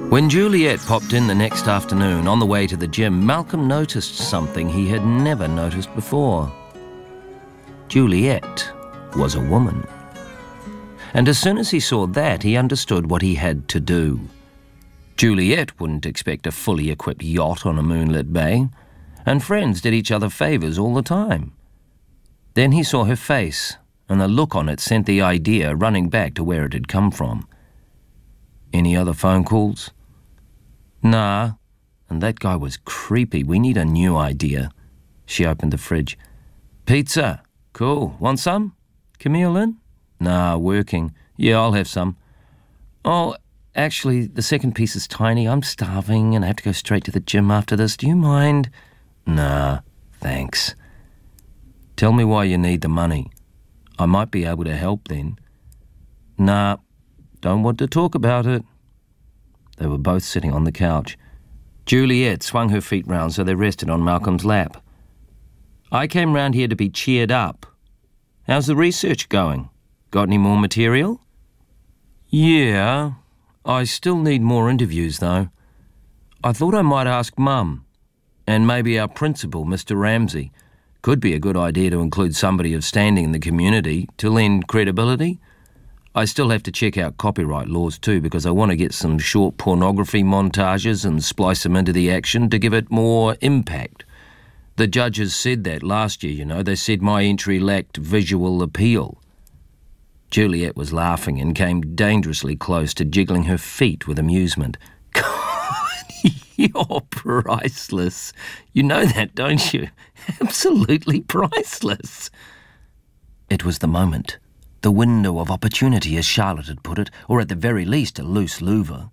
When Juliet popped in the next afternoon on the way to the gym, Malcolm noticed something he had never noticed before. Juliet was a woman. And as soon as he saw that, he understood what he had to do. Juliet wouldn't expect a fully equipped yacht on a moonlit bay, and friends did each other favours all the time. Then he saw her face, and the look on it sent the idea running back to where it had come from. Any other phone calls? Nah, and that guy was creepy. We need a new idea. She opened the fridge. Pizza. Cool. Want some? Camille in? Nah, working. Yeah, I'll have some. Oh, actually, the second piece is tiny. I'm starving and I have to go straight to the gym after this. Do you mind? Nah, thanks. Tell me why you need the money. I might be able to help then. Nah, don't want to talk about it. They were both sitting on the couch. Juliet swung her feet round so they rested on Malcolm's lap. I came round here to be cheered up. How's the research going? Got any more material? Yeah, I still need more interviews though. I thought I might ask Mum, and maybe our principal, Mr. Ramsey. Could be a good idea to include somebody of standing in the community to lend credibility. I still have to check out copyright laws too, because I want to get some short pornography montages and splice them into the action to give it more impact. The judges said that last year, you know. They said my entry lacked visual appeal. Juliet was laughing and came dangerously close to jiggling her feet with amusement. God, you're priceless. You know that, don't you? Absolutely priceless. It was the moment. The window of opportunity, as Charlotte had put it, or at the very least a loose louver.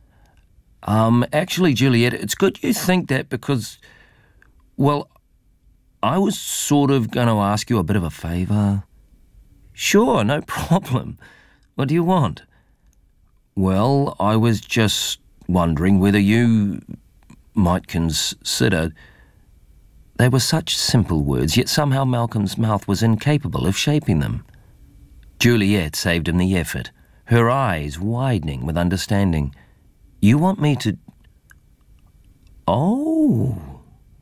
Actually, Juliet, it's good you think that because, well, I was sort of going to ask you a bit of a favour. Sure, no problem. What do you want? Well, I was just wondering whether you might consider... They were such simple words, yet somehow Malcolm's mouth was incapable of shaping them. Juliet saved him the effort, her eyes widening with understanding. You want me to... Oh,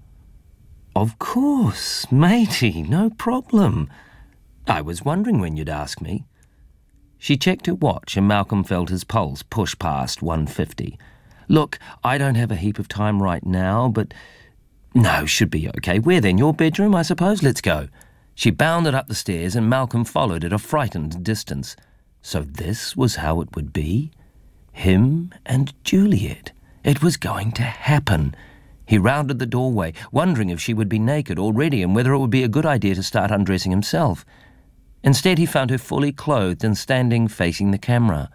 of course, matey, no problem. I was wondering when you'd ask me. She checked her watch and Malcolm felt his pulse push past 150. Look, I don't have a heap of time right now, but... No, should be okay. Where then? Your bedroom, I suppose? Let's go. She bounded up the stairs and Malcolm followed at a frightened distance. So this was how it would be? Him and Juliet. It was going to happen. He rounded the doorway, wondering if she would be naked already and whether it would be a good idea to start undressing himself. Instead, he found her fully clothed and standing facing the camera.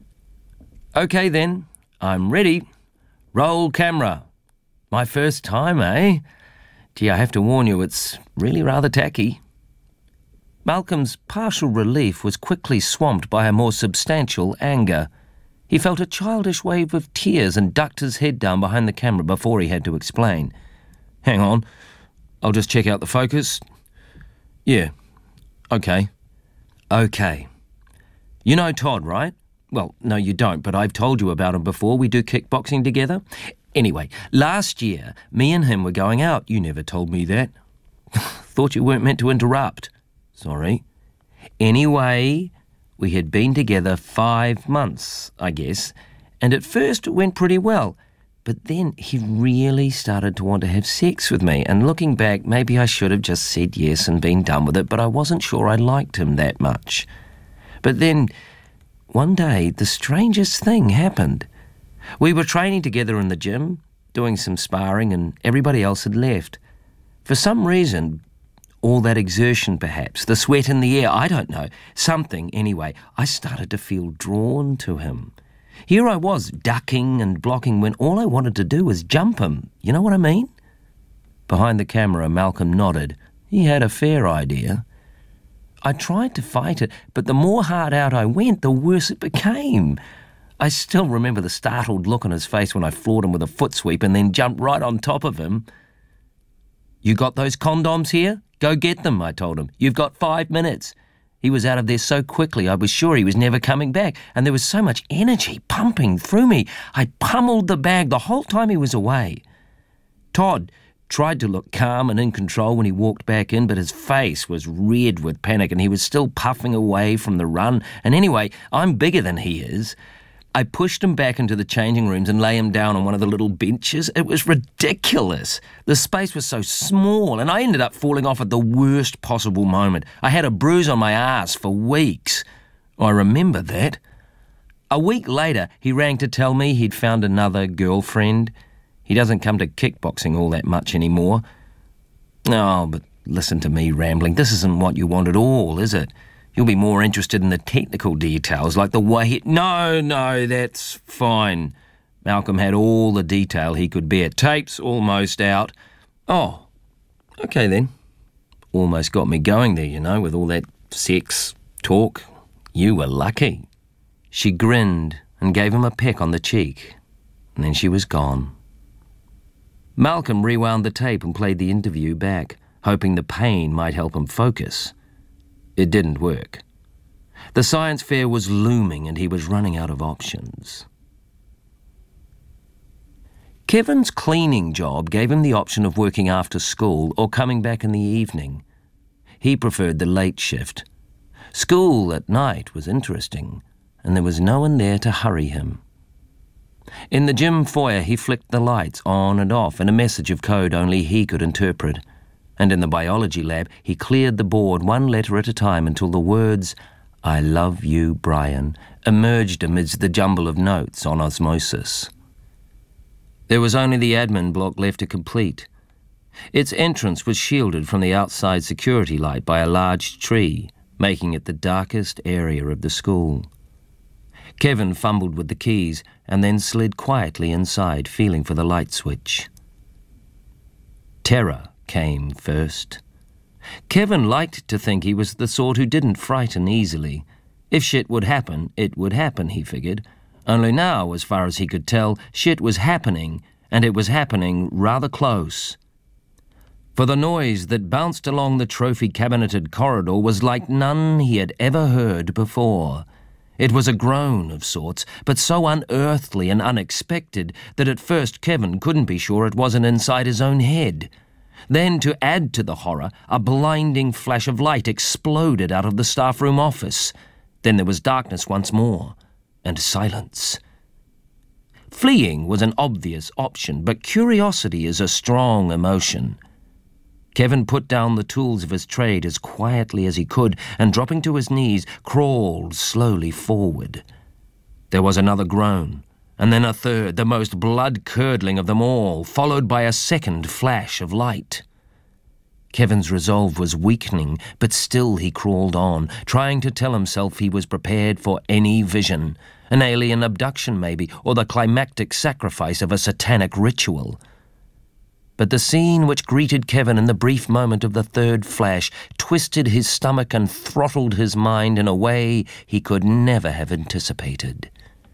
Okay then, I'm ready. Roll camera. My first time, eh? Gee, I have to warn you, it's really rather tacky. Malcolm's partial relief was quickly swamped by a more substantial anger. He felt a childish wave of tears and ducked his head down behind the camera before he had to explain. Hang on, I'll just check out the focus. Yeah, okay. Okay. You know Todd, right? Well, no you don't, but I've told you about him before. We do kickboxing together. Anyway, last year, me and him were going out. You never told me that. Thought you weren't meant to interrupt. Sorry. Anyway, we had been together 5 months, I guess, and at first it went pretty well. But then he really started to want to have sex with me, and looking back, maybe I should have just said yes and been done with it, but I wasn't sure I liked him that much. But then, one day, the strangest thing happened. We were training together in the gym, doing some sparring, and everybody else had left. For some reason, all that exertion perhaps, the sweat in the air, I don't know, something anyway, I started to feel drawn to him. Here I was, ducking and blocking when all I wanted to do was jump him. You know what I mean? Behind the camera, Malcolm nodded. He had a fair idea. I tried to fight it, but the more hard out I went, the worse it became. I still remember the startled look on his face when I floored him with a foot sweep and then jumped right on top of him. You got those condoms here? Go get them, I told him. You've got 5 minutes. He was out of there so quickly I was sure he was never coming back, and there was so much energy pumping through me. I pummeled the bag the whole time he was away. Todd tried to look calm and in control when he walked back in, but his face was red with panic and he was still puffing away from the run. And anyway, I'm bigger than he is. I pushed him back into the changing rooms and lay him down on one of the little benches. It was ridiculous. The space was so small, and I ended up falling off at the worst possible moment. I had a bruise on my ass for weeks. I remember that. A week later, he rang to tell me he'd found another girlfriend. He doesn't come to kickboxing all that much anymore. Oh, but listen to me rambling. This isn't what you want at all, is it? You'll be more interested in the technical details, like the way he... No, that's fine. Malcolm had all the detail he could bear. Tape's almost out. Oh, okay then. Almost got me going there, you know, with all that sex talk. You were lucky. She grinned and gave him a peck on the cheek, and then she was gone. Malcolm rewound the tape and played the interview back, hoping the pain might help him focus. It didn't work. The science fair was looming and he was running out of options. Kevin's cleaning job gave him the option of working after school or coming back in the evening. He preferred the late shift. School at night was interesting, and there was no one there to hurry him. In the gym foyer, he flicked the lights on and off in a message of code only he could interpret. And in the biology lab, he cleared the board one letter at a time until the words, "I love you, Brian," emerged amidst the jumble of notes on osmosis. There was only the admin block left to complete. Its entrance was shielded from the outside security light by a large tree, making it the darkest area of the school. Kevin fumbled with the keys and then slid quietly inside, feeling for the light switch. Terror came first. Kevin liked to think he was the sort who didn't frighten easily. If shit would happen, it would happen, he figured. Only now, as far as he could tell, shit was happening, and it was happening rather close. For the noise that bounced along the trophy-cabineted corridor was like none he had ever heard before. It was a groan of sorts, but so unearthly and unexpected that at first Kevin couldn't be sure it wasn't inside his own head. Then, to add to the horror, a blinding flash of light exploded out of the staff room office. Then there was darkness once more, and silence. Fleeing was an obvious option, but curiosity is a strong emotion. Kevin put down the tools of his trade as quietly as he could and, dropping to his knees, crawled slowly forward. There was another groan, and then a third, the most blood-curdling of them all, followed by a second flash of light. Kevin's resolve was weakening, but still he crawled on, trying to tell himself he was prepared for any vision, an alien abduction maybe, or the climactic sacrifice of a satanic ritual. But the scene which greeted Kevin in the brief moment of the third flash twisted his stomach and throttled his mind in a way he could never have anticipated.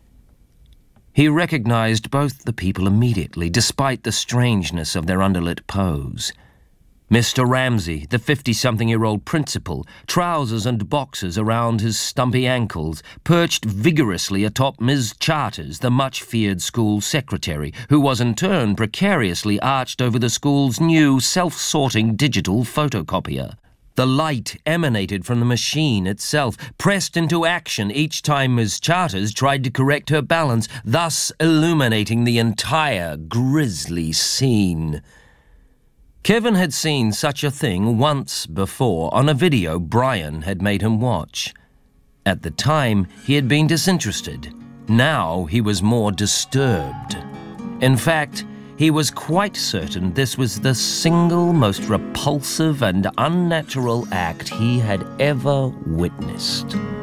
He recognized both the people immediately, despite the strangeness of their underlit pose. Mr. Ramsey, the 50-something-year-old principal, trousers and boxers around his stumpy ankles, perched vigorously atop Ms. Charters, the much-feared school secretary, who was in turn precariously arched over the school's new self-sorting digital photocopier. The light emanated from the machine itself, pressed into action each time Ms. Charters tried to correct her balance, thus illuminating the entire grisly scene. Kevin had seen such a thing once before on a video Brian had made him watch. At the time, he had been disinterested. Now he was more disturbed. In fact, he was quite certain this was the single most repulsive and unnatural act he had ever witnessed.